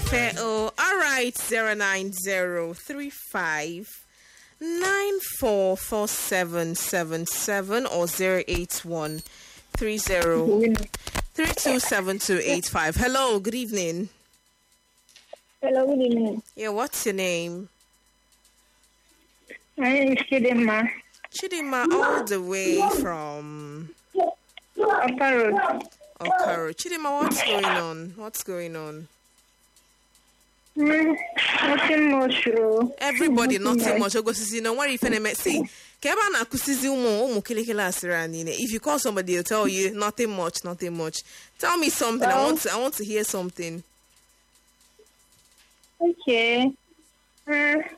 All right, 09035944777 or 08130327285. Hello, good evening. Hello, good evening. Yeah, what's your name? My name is Chidima. Chidima, all the way from Okaro. Okaro. Chidima, what's going on? Nothing much, bro. Everybody, nothing much. What if any say? If you call somebody, they'll tell you nothing much. Tell me something. I want to hear something. Okay. Hey,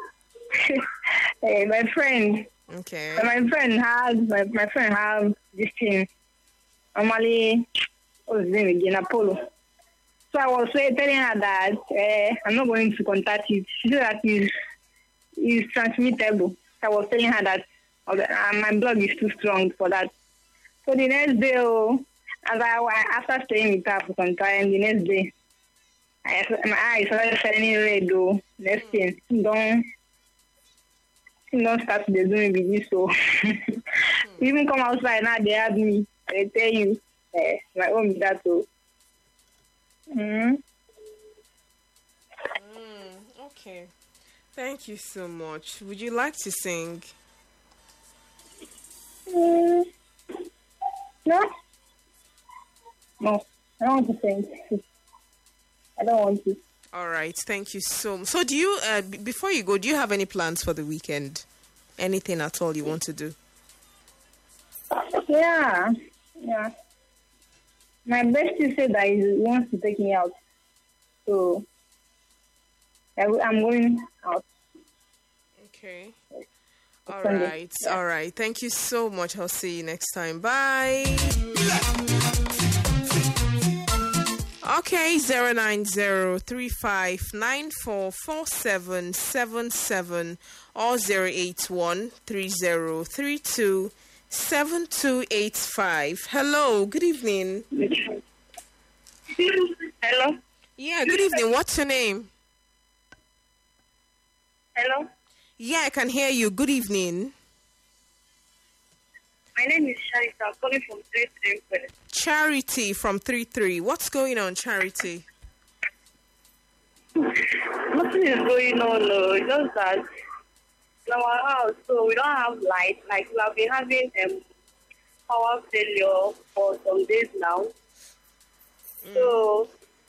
my friend. Okay. My friend has this thing. Normally, what's his name again? Apollo. So I was telling her that I'm not going to contact it. She said that it's transmittable. So I was telling her that my blood is too strong for that. So the next day, after staying with her for some time, the next day, my eyes started turning red. Though next thing, don't start to do with this. So even come outside now, they have me. They tell you, my own that so. Okay. Thank you so much. Would you like to sing? No, I don't want to sing. I don't want to. All right. Thank you so much. So do you, before you go, do you have any plans for the weekend? Anything at all you want to do? Yeah. My bestie said that he wants to take me out. So, I'm going out. Okay. All right. All right. Thank you so much. I'll see you next time. Bye. Okay, 09035944777 or 08130327285. Hello, good evening. Hello? Yeah, good evening. What's your name? Hello? Yeah, I can hear you. Good evening. My name is Charity. I'm calling from 33. Charity from 33. What's going on, Charity? Nothing is going on. No. It's just that in our house, so we don't have light. Like, we have been having power failure for some days now. So,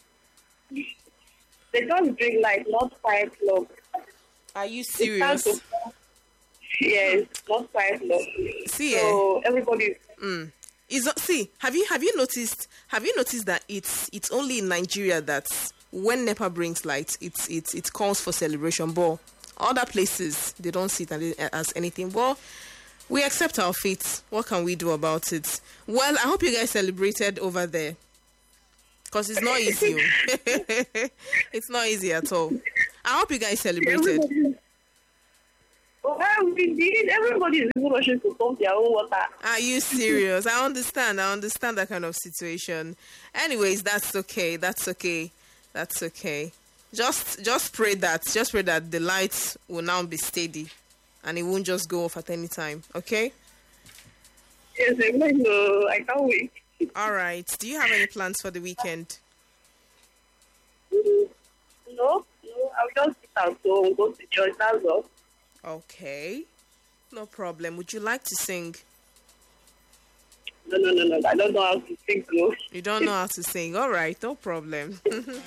they just bring light, not 5 o'clock. Are you serious? Yes, not 5 o'clock. See, so everybody. Have you noticed that it's only in Nigeria that when NEPA brings light, it calls for celebration, but other places they don't see it as anything. Well, we accept our fate. What can we do about it? Well, I hope you guys celebrated over there, because it's not easy. It's not easy at all. I hope you guys celebrated. Well, we did. Everybody is even rushing to pump their own water. Are you serious? I understand that kind of situation. Anyways, that's okay. Just pray that the lights will now be steady and it won't just go off at any time. Okay? Yes, I can't wait. All right. Do you have any plans for the weekend? No. I'll just sit out and go to church. That's all. Okay. No problem. Would you like to sing? No. I don't know how to sing. No. You don't know how to sing. All right. No problem.